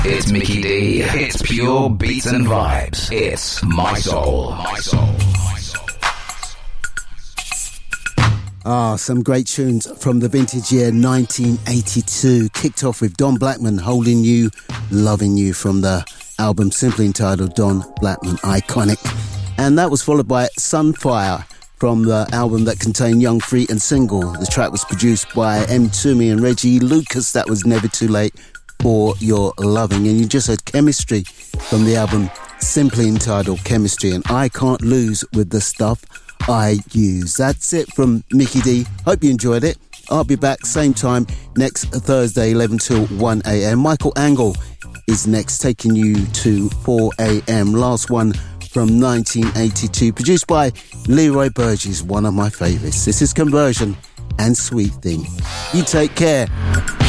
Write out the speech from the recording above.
It's Mickey D. It's pure beats and vibes. It's My Soul. My Soul. Some great tunes from the vintage year 1982. Kicked off with Don Blackman, Holding You, Loving You, from the album simply entitled Don Blackman Iconic. And that was followed by Sunfire from the album that contained Young, Free and Single. The track was produced by M. Toomey and Reggie Lucas. That was Never Too Late for Your Loving. And you just heard Chemistry from the album simply entitled Chemistry, and I Can't Lose with the Stuff I Use. That's it from Mickey D. Hope you enjoyed it. I'll be back same time next Thursday, 11 till 1 a.m. Michael Angle is next, taking you to 4 a.m. Last one from 1982, produced by Leroy Burgess, one of my favourites. This is Conversion and Sweet Thing. You take care.